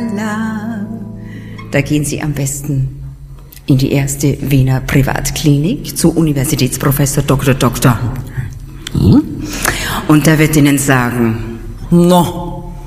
la. Da gehen Sie am besten in die erste Wiener Privatklinik zu Universitätsprofessor Dr. Und der wird Ihnen sagen, No,